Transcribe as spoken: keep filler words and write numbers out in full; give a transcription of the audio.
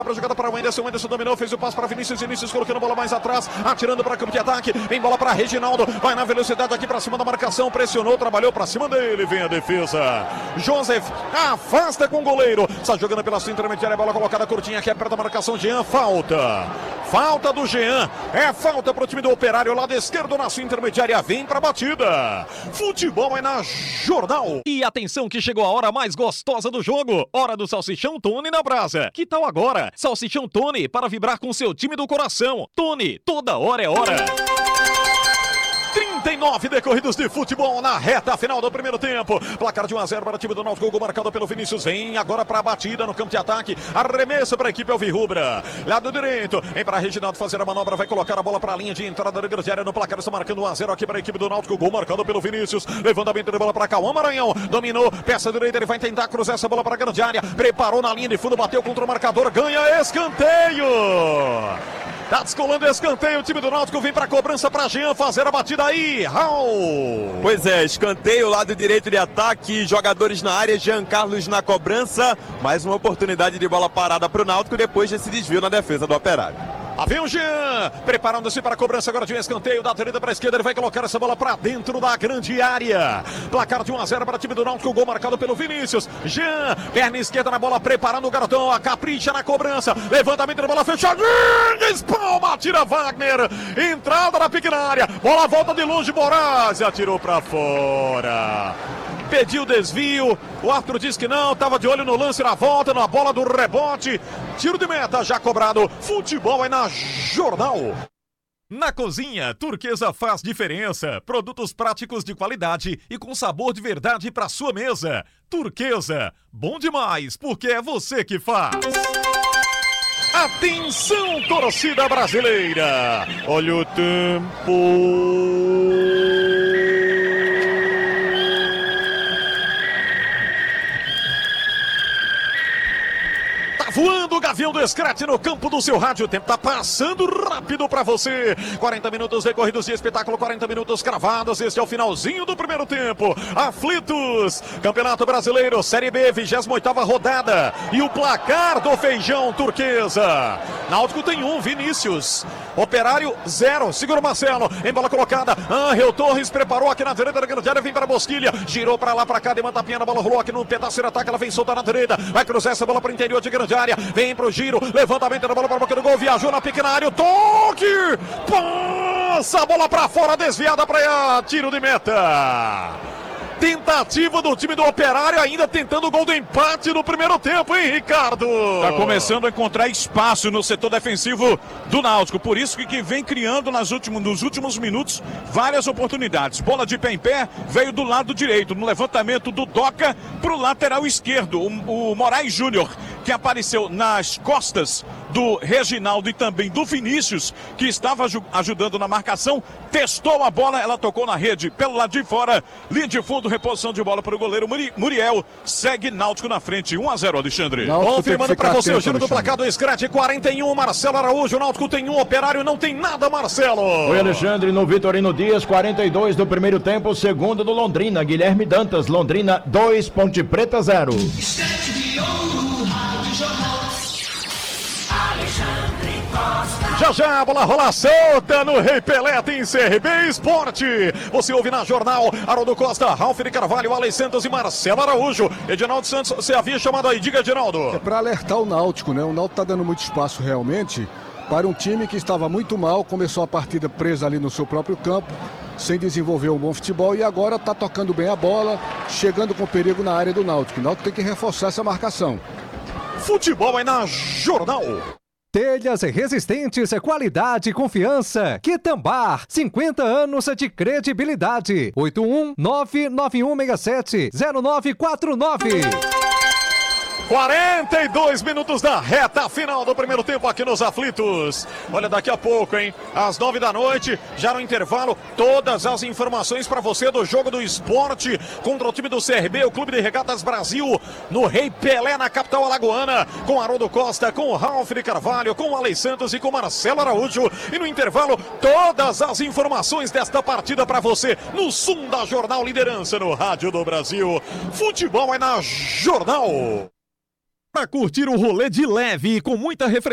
Para a jogada para o Anderson, o Anderson dominou, fez o passe para Vinícius, Vinícius colocando a bola mais atrás, atirando para campo de ataque, vem bola para Reginaldo, vai na velocidade aqui para cima da marcação, pressionou, trabalhou para cima dele, vem a defesa. Joseph afasta com o goleiro, está jogando pela sua intermediária, bola colocada curtinha aqui, é perto da marcação, Jean, falta. Falta do Jean, é falta para o time do Operário, lado esquerdo na sua intermediária, vem para a batida. Futebol é na Jornal. E atenção que chegou a hora mais gostosa do jogo, hora do Salsichão Tony na brasa. Que tal agora? Salsichão Tony para vibrar com seu time do coração. Tony, toda hora é hora. trinta e nove decorridos de futebol na reta final do primeiro tempo. Placar de um a zero para o time do Náutico. Gol marcado pelo Vinícius. Vem agora para a batida no campo de ataque. Arremesso para a equipe alvirrubra. Lado direito. Vem para Reginaldo fazer a manobra. Vai colocar a bola para a linha de entrada da grande área. No placar está marcando um a zero aqui para a equipe do Náutico. Gol marcado pelo Vinícius. Levantamento de bola para Cauã Maranhão. Dominou. Peça direita. Ele vai tentar cruzar essa bola para a grande área. Preparou na linha de fundo. Bateu contra o marcador. Ganha escanteio. Tá descolando escanteio, o time do Náutico vem pra cobrança pra Jean fazer a batida aí, Raul. Pois é, escanteio, lado direito de ataque, jogadores na área, Jean Carlos na cobrança, mais uma oportunidade de bola parada pro Náutico depois desse desvio na defesa do Operário. Lá vem o Jean, preparando-se para a cobrança agora de um escanteio, da direita para a esquerda, ele vai colocar essa bola para dentro da grande área. Placar de um a zero para o time do Náutico, gol marcado pelo Vinícius. Jean, perna esquerda na bola, preparando o garotão, a capricha na cobrança, levantamento da bola fechada, espalma, tira Wagner, entrada na pequena área, bola volta de longe, Moraes, atirou para fora. Pediu desvio, o árbitro diz que não, estava de olho no lance na volta, na bola do rebote, tiro de meta já cobrado, futebol é na Jornal. Na cozinha, Turquesa faz diferença. Produtos práticos de qualidade e com sabor de verdade para sua mesa. Turquesa, bom demais, porque é você que faz. Atenção, torcida brasileira, olha o tempo. Voando o Gavião do Scratch no campo do seu rádio. O tempo tá passando rápido pra você. quarenta minutos decorridos de espetáculo, quarenta minutos cravados. Este é o finalzinho do primeiro tempo. Aflitos, Campeonato Brasileiro, Série B, vigésima oitava rodada. E o placar do Feijão Turquesa. Náutico tem um, Vinícius. Operário, zero. Segura o Marcelo. Em bola colocada. Angel Torres preparou aqui na direita da grande área. Vem para a Bosquilha. Girou pra lá, pra cá. Demanda a pinha na bola. Rolou aqui no pedaço de ataque. Ela vem solta na direita. Vai cruzar essa bola para o interior de grande área. Vem pro giro, levantamento da bola para a boca do gol, viajou na pequena área, o toque, passa a bola para fora, desviada para tiro de meta. Tentativa do time do Operário, ainda tentando o gol do empate no primeiro tempo, hein, Ricardo? Tá começando a encontrar espaço no setor defensivo do Náutico, por isso que, que vem criando nas últimos, nos últimos minutos várias oportunidades. Bola de pé em pé, veio do lado direito, no levantamento do Doca pro lateral esquerdo, o, o Moraes Júnior, que apareceu nas costas do Reginaldo e também do Vinícius, que estava ajudando na marcação, testou a bola, ela tocou na rede pelo lado de fora, linha de fundo, reposição de bola para o goleiro Muriel, segue Náutico na frente, um a zero, Alexandre. Náutico confirmando para você o giro do placar do Scratch, quarenta e um, Marcelo Araújo, Náutico tem um, Operário não tem nada, Marcelo. Oi, Alexandre, no Vitorino Dias, quarenta e dois do primeiro tempo, segundo do Londrina, Guilherme Dantas, Londrina dois, Ponte Preta zero. Já já a bola rola solta no Rei Pelé, tem C R B Esporte. Você ouve na Jornal, Haroldo Costa, Ralf de Carvalho, Alex Santos e Marcelo Araújo. Edinaldo Santos, você havia chamado aí, diga, Edinaldo. É para alertar o Náutico, né? O Náutico tá dando muito espaço realmente para um time que estava muito mal, começou a partida presa ali no seu próprio campo, sem desenvolver um bom futebol e agora tá tocando bem a bola, chegando com perigo na área do Náutico. O Náutico tem que reforçar essa marcação. Futebol é na Jornal. Telhas resistentes, qualidade e confiança. Quitambar, cinquenta anos de credibilidade. oito um nove nove um seis sete zero nove quatro nove. quarenta e dois minutos da reta final do primeiro tempo aqui nos Aflitos. Olha, daqui a pouco, hein? Às nove da noite, já no intervalo, todas as informações para você do jogo do Esporte contra o time do C R B, o Clube de Regatas Brasil, no Rei Pelé, na capital alagoana, com Haroldo Costa, com Ralf de Carvalho, com Alex Santos e com Marcelo Araújo. E no intervalo, todas as informações desta partida para você no Som da Jornal, liderança no Rádio do Brasil. Futebol é na Jornal. Para curtir o rolê de leve e com muita refrigeração.